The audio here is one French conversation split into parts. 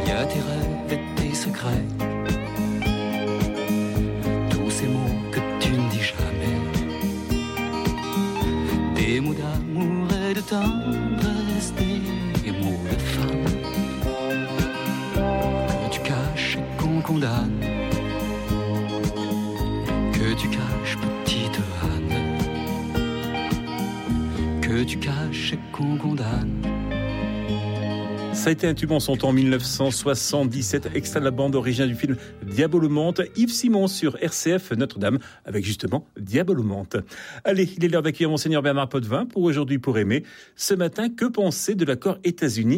y a tes rêves et tes secrets, tous ces mots que tu ne dis jamais, des mots d'amour et de tendresse, des mots de femme que tu caches et qu'on condamne, que tu caches petite Anne, que tu caches et qu'on condamne. Ça a été un tube en son temps en 1977, extrait de la bande originale du film Diabolomante, Yves Simon sur RCF Notre-Dame, avec justement Diabolomante. Allez, il est l'heure d'accueillir Monseigneur Bernard Potvin pour Aujourd'hui pour aimer. Ce matin, que penser de l'accord États-Unis-Iran ?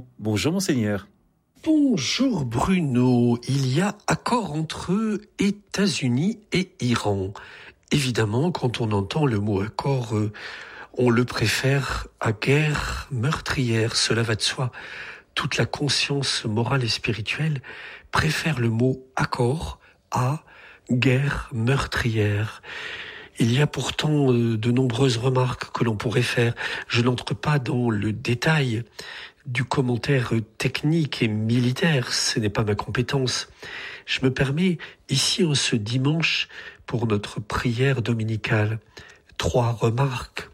Bonjour Monseigneur. Bonjour Bruno, il y a accord entre États-Unis et Iran. Évidemment, quand on entend le mot accord, on le préfère à guerre meurtrière, cela va de soi. Toute la conscience morale et spirituelle préfère le mot accord à guerre meurtrière. Il y a pourtant de nombreuses remarques que l'on pourrait faire. Je n'entre pas dans le détail du commentaire technique et militaire, ce n'est pas ma compétence. Je me permets ici en ce dimanche pour notre prière dominicale 3 remarques.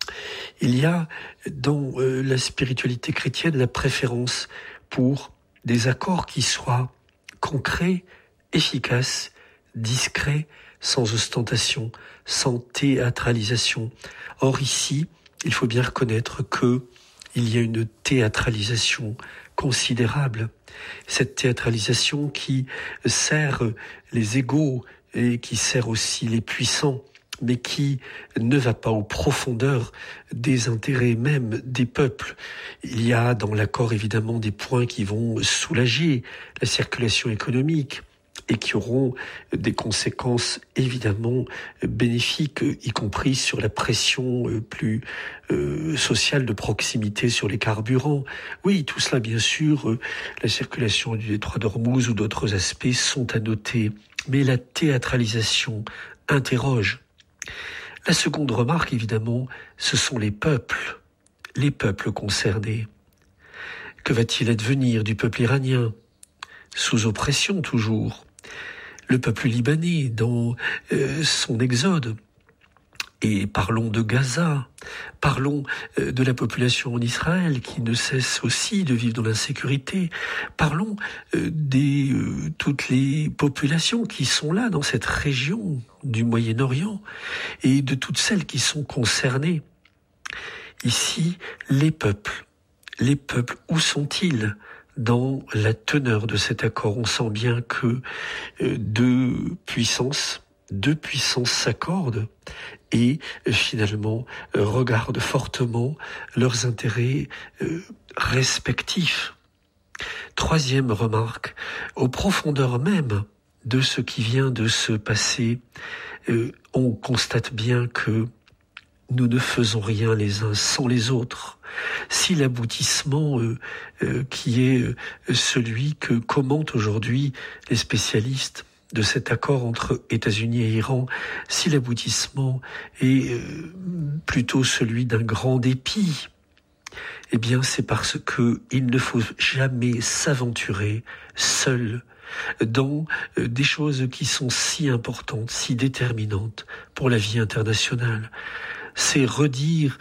Il y a dans la spiritualité chrétienne la préférence pour des accords qui soient concrets, efficaces, discrets, sans ostentation, sans théâtralisation. Or ici, il faut bien reconnaître que il y a une théâtralisation considérable. Cette théâtralisation qui sert les égaux et qui sert aussi les puissants, mais qui ne va pas aux profondeurs des intérêts même des peuples. Il y a dans l'accord évidemment des points qui vont soulager la circulation économique et qui auront des conséquences évidemment bénéfiques, y compris sur la pression plus sociale de proximité sur les carburants. Oui, tout cela bien sûr, la circulation du détroit d'Ormuz ou d'autres aspects sont à noter, mais la théâtralisation interroge. La seconde remarque, évidemment, ce sont les peuples concernés. Que va-t-il advenir du peuple iranien, sous oppression toujours? Le peuple libanais dans son exode. Et parlons de Gaza, parlons de la population en Israël qui ne cesse aussi de vivre dans l'insécurité. Parlons toutes les populations qui sont là dans cette région du Moyen-Orient et de toutes celles qui sont concernées. Ici, les peuples, où sont-ils dans la teneur de cet accord? On sent bien que deux puissances s'accordent et finalement regardent fortement leurs intérêts respectifs. Troisième remarque, aux profondeurs même de ce qui vient de se passer, on constate bien que nous ne faisons rien les uns sans les autres. Si l'aboutissement qui est celui que commentent aujourd'hui les spécialistes de cet accord entre États-Unis et Iran, si l'aboutissement est plutôt celui d'un grand dépit, eh bien c'est parce que il ne faut jamais s'aventurer seul dans des choses qui sont si importantes, si déterminantes pour la vie internationale. C'est redire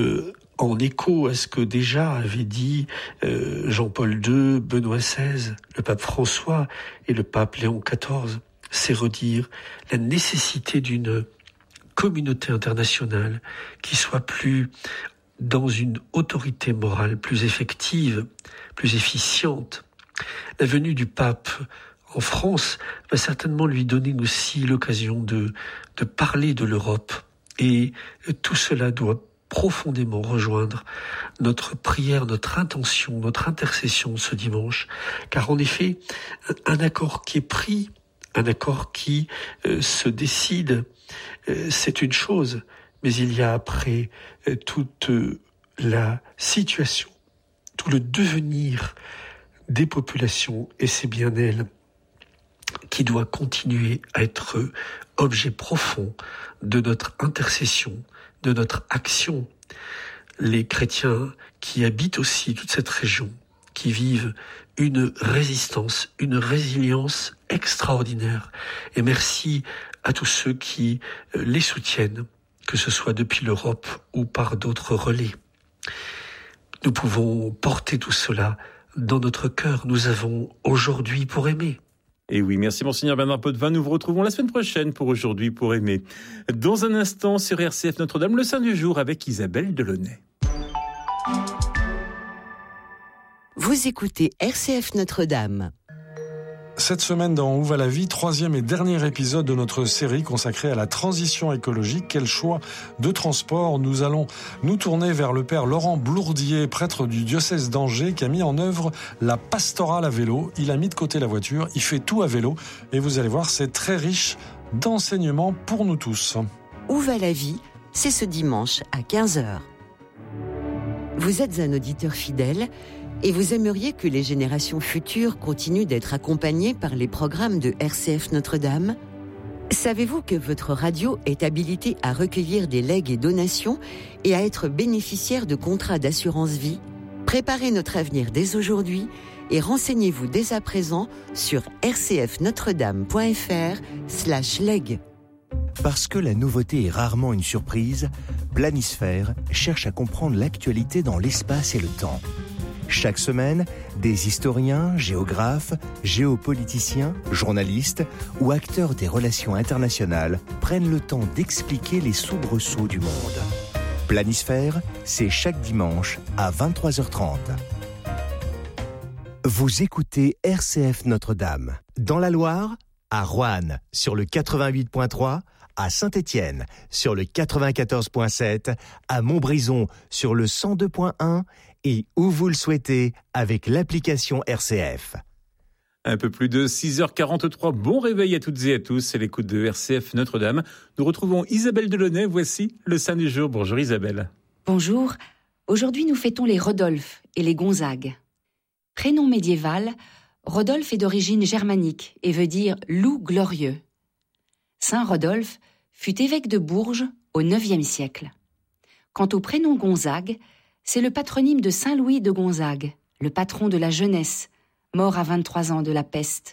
en écho à ce que déjà avait dit Jean-Paul II, Benoît XVI, le pape François et le pape Léon XIV, c'est redire la nécessité d'une communauté internationale qui soit plus dans une autorité morale plus effective, plus efficiente. La venue du pape en France va certainement lui donner aussi l'occasion de parler de l'Europe. Et tout cela doit profondément rejoindre notre prière, notre intention, notre intercession ce dimanche. Car en effet, un accord qui est pris, un accord qui se décide, c'est une chose. Mais il y a après toute la situation, tout le devenir des populations, et c'est bien elle qui doit continuer à être objet profond de notre intercession, de notre action. Les chrétiens qui habitent aussi toute cette région, qui vivent une résistance, une résilience extraordinaire. Et merci à tous ceux qui les soutiennent, que ce soit depuis l'Europe ou par d'autres relais. Nous pouvons porter tout cela dans notre cœur. Nous avons aujourd'hui pour aimer. Et oui, merci Monseigneur Bernard Potvin. Nous vous retrouvons la semaine prochaine pour Aujourd'hui pour aimer. Dans un instant sur RCF Notre-Dame, le Saint du jour avec Isabelle Delaunay. Vous écoutez RCF Notre-Dame. Cette semaine dans Où va la vie, 3e et dernier épisode de notre série consacrée à la transition écologique. Quel choix de transport. Nous allons nous tourner vers le père Laurent Blourdier, prêtre du diocèse d'Angers, qui a mis en œuvre la pastorale à vélo. Il a mis de côté la voiture, il fait tout à vélo. Et vous allez voir, c'est très riche d'enseignements pour nous tous. Où va la vie, c'est ce dimanche à 15h. Vous êtes un auditeur fidèle et vous aimeriez que les générations futures continuent d'être accompagnées par les programmes de RCF Notre-Dame ? Savez-vous que votre radio est habilitée à recueillir des legs et donations et à être bénéficiaire de contrats d'assurance vie ? Préparez notre avenir dès aujourd'hui et renseignez-vous dès à présent sur rcfnotredame.fr/leg. Parce que la nouveauté est rarement une surprise, Planisphère cherche à comprendre l'actualité dans l'espace et le temps. Chaque semaine, des historiens, géographes, géopoliticiens, journalistes ou acteurs des relations internationales prennent le temps d'expliquer les soubresauts du monde. Planisphère, c'est chaque dimanche à 23h30. Vous écoutez RCF Notre-Dame. Dans la Loire, à Roanne, sur le 88.3, à Saint-Étienne, sur le 94.7, à Montbrison, sur le 102.1 et où vous le souhaitez avec l'application RCF. Un peu plus de 6h43, bon réveil à toutes et à tous, c'est l'écoute de RCF Notre-Dame. Nous retrouvons Isabelle Delaunay, voici le Saint du jour. Bonjour Isabelle. Bonjour, aujourd'hui nous fêtons les Rodolphe et les Gonzague. Prénom médiéval, Rodolphe est d'origine germanique et veut dire « loup glorieux ». Saint Rodolphe fut évêque de Bourges au IXe siècle. Quant au prénom Gonzague, c'est le patronyme de Saint Louis de Gonzague, le patron de la jeunesse, mort à 23 ans de la peste.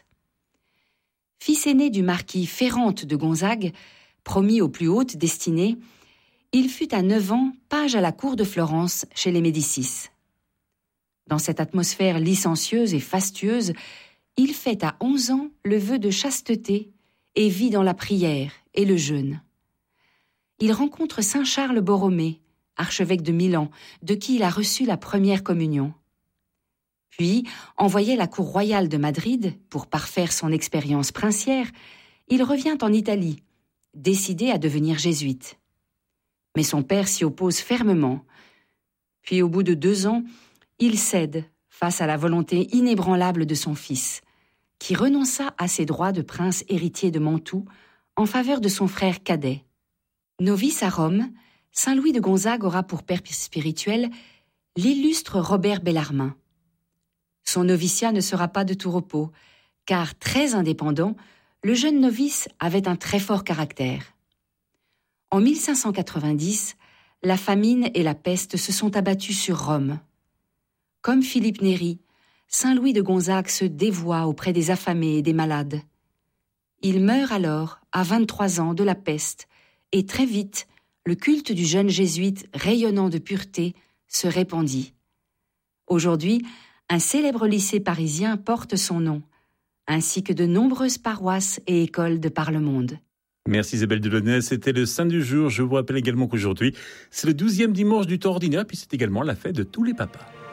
Fils aîné du marquis Ferrante de Gonzague, promis aux plus hautes destinées, il fut à 9 ans page à la cour de Florence chez les Médicis. Dans cette atmosphère licencieuse et fastueuse, il fait à 11 ans le vœu de chasteté et vit dans la prière et le jeûne. Il rencontre saint Charles Borromée, archevêque de Milan, de qui il a reçu la première communion. Puis, envoyé à la cour royale de Madrid pour parfaire son expérience princière, il revient en Italie, décidé à devenir jésuite. Mais son père s'y oppose fermement. Puis, au bout de 2 ans, il cède face à la volonté inébranlable de son fils, qui renonça à ses droits de prince héritier de Mantoue en faveur de son frère cadet. Novice à Rome, Saint Louis de Gonzague aura pour père spirituel l'illustre Robert Bellarmin. Son noviciat ne sera pas de tout repos, car très indépendant, le jeune novice avait un très fort caractère. En 1590, la famine et la peste se sont abattues sur Rome. Comme Philippe Néri, Saint Louis de Gonzague se dévoua auprès des affamés et des malades. Il meurt alors, à 23 ans, de la peste, et très vite, le culte du jeune jésuite rayonnant de pureté se répandit. Aujourd'hui, un célèbre lycée parisien porte son nom, ainsi que de nombreuses paroisses et écoles de par le monde. Merci Isabelle Delaunay, c'était le Saint du jour. Je vous rappelle également qu'aujourd'hui, c'est le 12e dimanche du temps ordinaire, puis c'est également la fête de tous les papas.